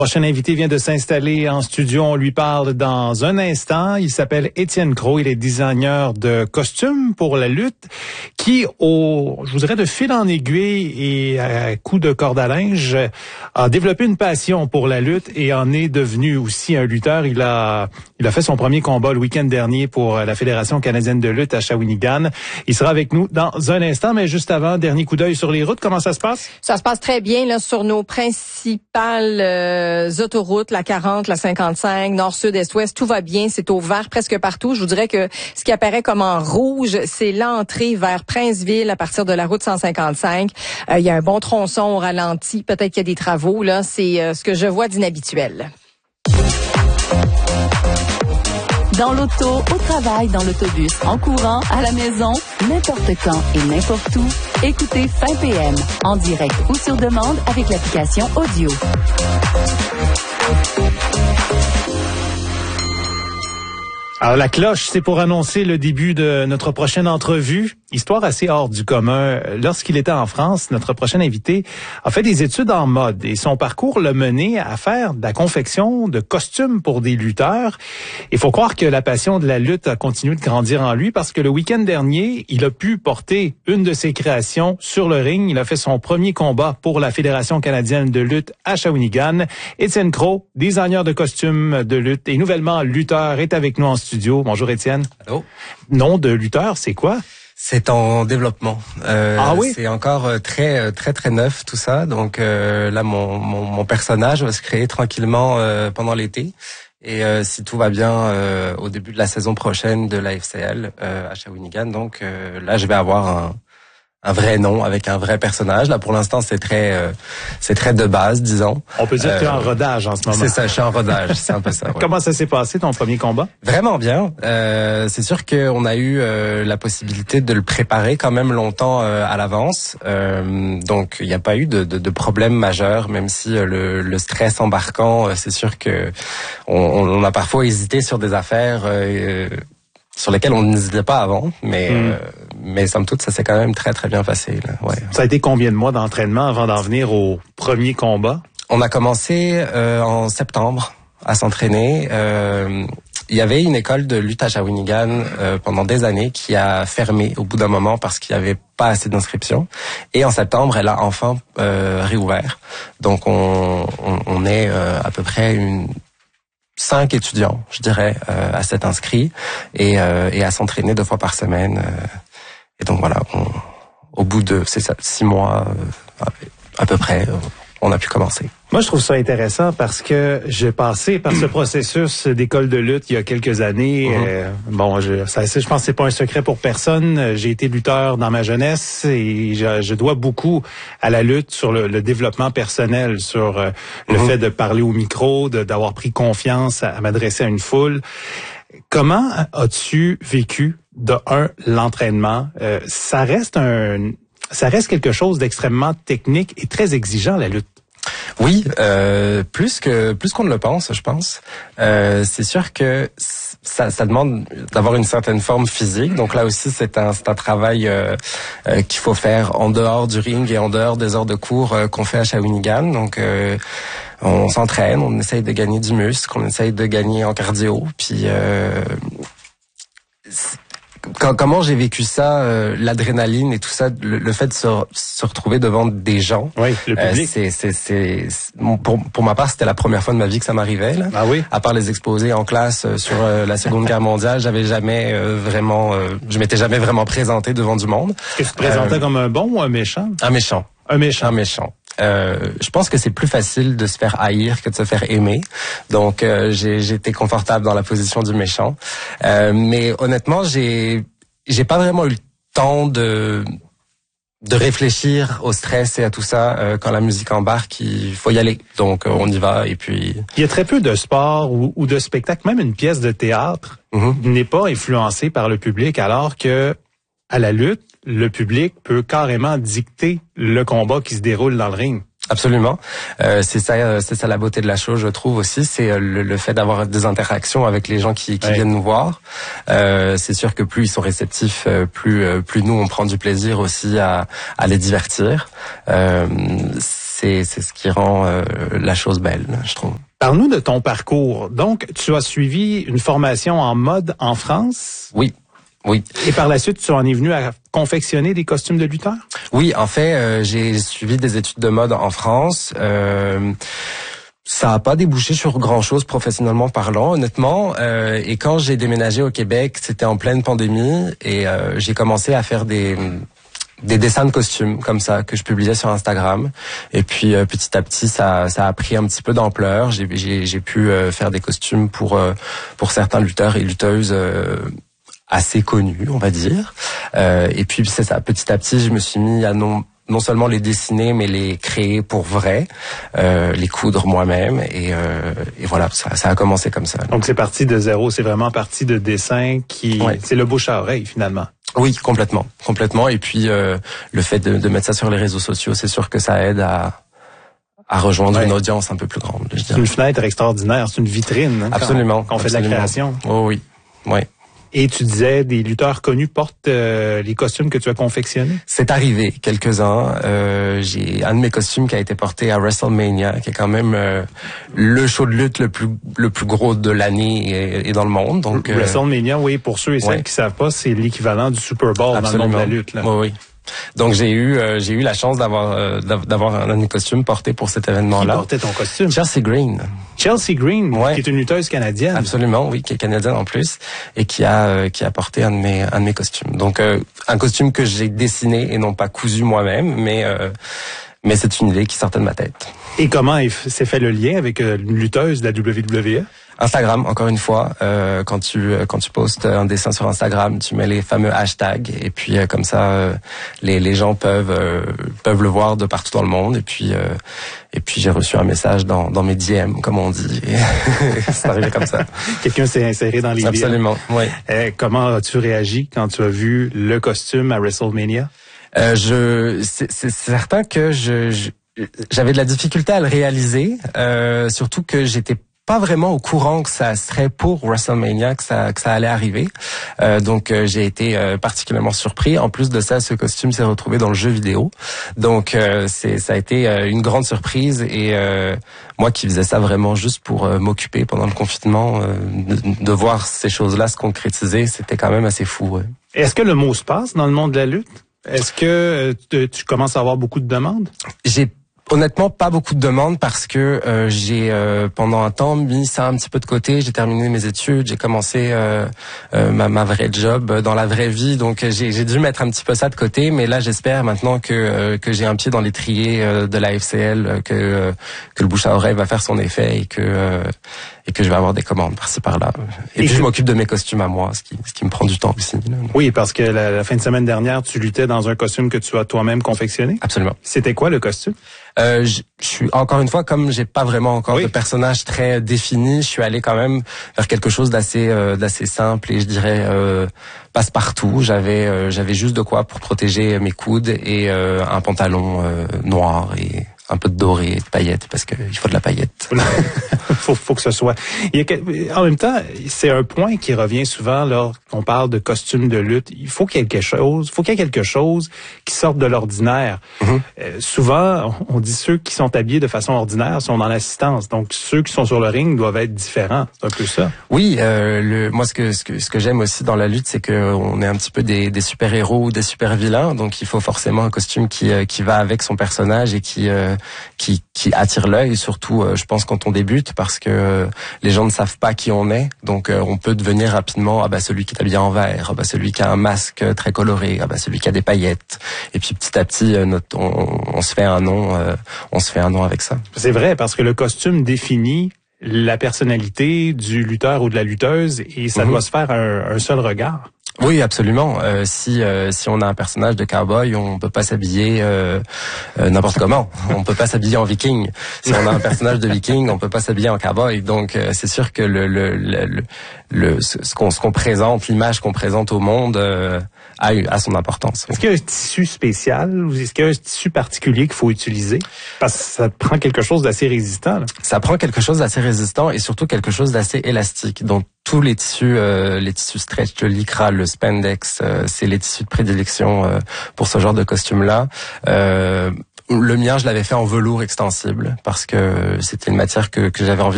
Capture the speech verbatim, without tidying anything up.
Prochain invité vient de s'installer en studio. On lui parle dans un instant. Il s'appelle Étienne Crow. Il est designer de costumes pour la lutte qui, au, je vous dirais, de fil en aiguille et à coup de corde à linge, a développé une passion pour la lutte et en est devenu aussi un lutteur. Il a, il a fait son premier combat le week-end dernier pour la Fédération canadienne de lutte à Shawinigan. Il sera avec nous dans un instant, mais juste avant, dernier coup d'œil sur les routes. Comment ça se passe? Ça se passe très bien là sur nos principales euh, autoroutes, la quarante, la cinquante-cinq, nord, sud, est, ouest, tout va bien, c'est au vert presque partout. Je vous dirais que ce qui apparaît comme en rouge, c'est l'entrée vers Princeville à partir de la route cent cinquante-cinq. Euh, il y a un bon tronçon au ralenti, peut-être qu'il y a des travaux là, c'est euh, ce que je vois d'inhabituel. Dans l'auto, au travail, dans l'autobus, en courant, à la maison, n'importe quand et n'importe où, écoutez Fin P M, en direct ou sur demande avec l'application Audio. Alors, la cloche, c'est pour annoncer le début de notre prochaine entrevue. Histoire assez hors du commun. Lorsqu'il était en France, notre prochain invité a fait des études en mode et son parcours l'a mené à faire de la confection de costumes pour des lutteurs. Il faut croire que la passion de la lutte a continué de grandir en lui parce que le week-end dernier, il a pu porter une de ses créations sur le ring. Il a fait son premier combat pour la Fédération canadienne de lutte à Shawinigan. Étienne Crow, designer de costumes de lutte et nouvellement lutteur, est avec nous en studio. Bonjour Étienne. Allô. Nom de lutteur, c'est quoi? C'est en développement. Euh, ah oui? C'est encore très très très neuf tout ça. Donc euh, là, mon, mon mon personnage va se créer tranquillement euh, pendant l'été. Et euh, si tout va bien, euh, au début de la saison prochaine de la F C L euh, à Shawinigan. Donc euh, là, je vais avoir un un vrai nom avec un vrai personnage. Là, pour l'instant, c'est très, euh, c'est très de base, disons. On peut dire euh, que tu es en rodage en ce moment. C'est ça, je suis en rodage, c'est un peu ça. Ouais. Comment ça s'est passé ton premier combat? Vraiment bien. Euh, c'est sûr qu'on a eu euh, la possibilité de le préparer quand même longtemps euh, à l'avance. Euh, donc, il n'y a pas eu de, de, de problème majeur, même si euh, le, le stress embarquant, euh, c'est sûr que on, on a parfois hésité sur des affaires. Euh, sur lesquels on n'hésitait pas avant, mais mm. euh, mais somme toute, ça s'est quand même très très bien passé. Là. Ouais. Ça a été combien de mois d'entraînement avant d'en venir au premier combat? On a commencé euh, en septembre à s'entraîner. Euh, il y avait une école de lutte à Shawinigan euh, pendant des années qui a fermé au bout d'un moment parce qu'il n'y avait pas assez d'inscriptions. Et en septembre, elle a enfin euh, réouvert. Donc on, on, on est euh, à peu près une cinq étudiants, je dirais, euh, à s'être inscrits et, euh, et à s'entraîner deux fois par semaine. Euh, et donc voilà, on, au bout de c'est ça, six mois euh, à peu près, euh, on a pu commencer. Moi, je trouve ça intéressant parce que j'ai passé par ce processus d'école de lutte il y a quelques années. Mm-hmm. Euh, bon, je, ça, je pense que c'est pas un secret pour personne. J'ai été lutteur dans ma jeunesse et je, je dois beaucoup à la lutte sur le, le développement personnel, sur euh, le mm-hmm. fait de parler au micro, de, d'avoir pris confiance à, à m'adresser à une foule. Comment as-tu vécu de un l'entraînement? Euh, ça reste un, ça reste quelque chose d'extrêmement technique et très exigeant la lutte. Oui, euh, plus que plus qu'on ne le pense, je pense. Euh, c'est sûr que ça, ça demande d'avoir une certaine forme physique. Donc là aussi, c'est un c'est un travail euh, euh, qu'il faut faire en dehors du ring et en dehors des heures de cours euh, qu'on fait à Shawinigan. Donc euh, on s'entraîne, on essaye de gagner du muscle, on essaye de gagner en cardio. Puis euh, Quand, comment j'ai vécu ça, euh, l'adrénaline et tout ça, le, le fait de se, se retrouver devant des gens. Oui, le public. Euh, c'est, c'est, c'est, c'est, pour, pour ma part, c'était la première fois de ma vie que ça m'arrivait. Là. Ah oui. À part les exposés en classe euh, sur euh, la Seconde Guerre mondiale, j'avais jamais euh, vraiment, euh, je m'étais jamais vraiment présenté devant du monde. Est-ce que tu te présentais euh, comme un bon ou un méchant? Un méchant. Un méchant. Un méchant. Euh, je pense que c'est plus facile de se faire haïr que de se faire aimer. Donc, euh, j'ai, j'ai été confortable dans la position du méchant. Euh, mais honnêtement, j'ai j'ai pas vraiment eu le temps de de réfléchir au stress et à tout ça. Euh, quand la musique embarque, il faut y aller. Donc, euh, on y va et puis... Il y a très peu de sport ou, ou de spectacle, même une pièce de théâtre mm-hmm. n'est pas influencée par le public, alors que à la lutte, le public peut carrément dicter le combat qui se déroule dans le ring. Absolument. Euh, c'est ça, c'est ça la beauté de la chose, je trouve aussi, c'est le, le fait d'avoir des interactions avec les gens qui, qui ouais. viennent nous voir. Euh, c'est sûr que plus ils sont réceptifs, plus plus nous on prend du plaisir aussi à, à les divertir. Euh, c'est c'est ce qui rend euh, la chose belle, je trouve. Parle-nous de ton parcours. Donc, tu as suivi une formation en mode en France? Oui. Oui. Et par la suite, tu en es venu à confectionner des costumes de lutteurs? Oui, en fait, euh, j'ai suivi des études de mode en France. Euh, ça a pas débouché sur grand-chose professionnellement parlant, honnêtement. Euh, et quand j'ai déménagé au Québec, c'était en pleine pandémie et euh, j'ai commencé à faire des des dessins de costumes comme ça que je publiais sur Instagram. Et puis euh, petit à petit, ça ça a pris un petit peu d'ampleur. J'ai j'ai j'ai pu euh, faire des costumes pour euh, pour certains lutteurs et lutteuses. Euh, assez connu, on va dire. Euh, et puis c'est ça, petit à petit, je me suis mis à non non seulement les dessiner, mais les créer pour vrai, euh, les coudre moi-même, et, euh, et voilà, ça, ça a commencé comme ça. Donc c'est parti de zéro, c'est vraiment parti de dessin qui, ouais. C'est le bouche à oreille finalement. Oui, complètement, complètement. Et puis euh, le fait de, de mettre ça sur les réseaux sociaux, c'est sûr que ça aide à à rejoindre ouais. une audience un peu plus grande. C'est une fenêtre extraordinaire, c'est une vitrine. Hein, absolument. Quand on fait absolument. de la création. Oh oui, ouais. Et tu disais, des lutteurs connus portent euh, les costumes que tu as confectionnés? C'est arrivé, quelques-uns. Euh, j'ai un de mes costumes qui a été porté à WrestleMania, qui est quand même euh, le show de lutte le plus le plus gros de l'année et, et dans le monde. Donc euh, WrestleMania, oui, pour ceux et celles ouais. qui savent pas, c'est l'équivalent du Super Bowl absolument. Dans le monde de la lutte. Là. Oui, oui. Donc j'ai eu euh, j'ai eu la chance d'avoir euh, d'avoir un de mes costumes porté pour cet événement-là. Qui portait ton costume? Chelsea Green. Chelsea Green, ouais. qui est une lutteuse canadienne. Absolument, oui, qui est canadienne en plus et qui a euh, qui a porté un de mes un de mes costumes. Donc euh, un costume que j'ai dessiné et non pas cousu moi-même, mais euh, mais c'est une idée qui sortait de ma tête. Et comment s'est fait le lien avec euh, une lutteuse de la W W E? Instagram, encore une fois, euh, quand tu quand tu postes un dessin sur Instagram, tu mets les fameux hashtags et puis euh, comme ça euh, les les gens peuvent euh, peuvent le voir de partout dans le monde et puis euh, et puis j'ai reçu un message dans dans mes D M comme on dit. Et c'est arrivé comme ça. Quelqu'un s'est inséré dans les absolument, D M. oui. Euh, comment as-tu réagi quand tu as vu le costume à WrestleMania? Euh, je c'est, c'est certain que je, je j'avais de la difficulté à le réaliser, euh, surtout que j'étais pas vraiment au courant que ça serait pour WrestleMania que ça que ça allait arriver. Euh, donc euh, j'ai été euh, particulièrement surpris. En plus de ça, ce costume s'est retrouvé dans le jeu vidéo. Donc euh, c'est ça a été euh, une grande surprise et euh, moi qui faisais ça vraiment juste pour euh, m'occuper pendant le confinement, euh, de, de voir ces choses-là se concrétiser, c'était quand même assez fou. Ouais. Est-ce que le mot se passe dans le monde de la lutte? Est-ce que euh, tu commences à avoir beaucoup de demandes? J'ai honnêtement pas beaucoup de demandes parce que euh, j'ai euh, pendant un temps mis ça un petit peu de côté. J'ai terminé mes études, j'ai commencé euh, euh, ma, ma vraie job dans la vraie vie, donc j'ai, j'ai dû mettre un petit peu ça de côté. Mais là, j'espère maintenant que euh, que j'ai un pied dans l'étrier euh, de la F C L, que euh, que le bouche à oreille va faire son effet et que euh, et que je vais avoir des commandes par-ci par-là. Et, et puis que... je m'occupe de mes costumes à moi, ce qui ce qui me prend du temps aussi. Là. Oui, parce que la, la fin de semaine dernière, tu luttais dans un costume que tu as toi-même confectionné. Absolument. C'était quoi le costume? Euh, je, je suis encore une fois, comme j'ai pas vraiment encore oui. de personnage très défini, je suis allé quand même vers quelque chose d'assez euh, d'assez simple et je dirais euh, passe-partout. J'avais euh, j'avais juste de quoi pour protéger mes coudes et euh, un pantalon euh, noir et un peu de doré et de paillettes parce que il faut de la paillette. faut faut que ce soit. Il y a, en même temps, c'est un point qui revient souvent lorsqu'on parle de costumes de lutte. Il faut quelque chose, faut qu'il y ait quelque chose qui sorte de l'ordinaire. Mm-hmm. Euh, souvent, on dit ceux qui sont habillés de façon ordinaire sont dans l'assistance. Donc ceux qui sont sur le ring doivent être différents. C'est un peu ça. Oui, euh, le, moi ce que ce que ce que j'aime aussi dans la lutte, c'est que on est un petit peu des, des super héros ou des super vilains. Donc il faut forcément un costume qui qui va avec son personnage et qui euh, qui qui attire l'œil, surtout euh, je pense quand on débute parce que euh, les gens ne savent pas qui on est, donc euh, on peut devenir rapidement ah bah celui qui est habillé en vert, ah bah celui qui a un masque très coloré, ah bah celui qui a des paillettes, et puis petit à petit euh, notre, on, on se fait un nom, euh, on se fait un nom avec ça. C'est vrai parce que le costume définit la personnalité du lutteur ou de la lutteuse et ça mm-hmm. doit se faire un, un seul regard. Oui, absolument. Euh, si euh, si on a un personnage de cowboy, on peut pas s'habiller euh, euh, n'importe comment. On peut pas s'habiller en viking. Si on a un personnage de viking, on peut pas s'habiller en cowboy. Donc euh, c'est sûr que le le le, le ce qu'on ce qu'on présente, l'image qu'on présente au monde euh, a a son importance. Est-ce qu'il y a un tissu spécial ou est-ce qu'il y a un tissu particulier qu'il faut utiliser parce que ça prend quelque chose d'assez résistant là. Ça prend quelque chose d'assez résistant et surtout quelque chose d'assez élastique. Donc tous les tissus, euh, les tissus stretch, le lycra, le spandex, euh, c'est les tissus de prédilection euh, pour ce genre de costume-là. Euh, Le mien, je l'avais fait en velours extensible parce que c'était une matière que, que j'avais envie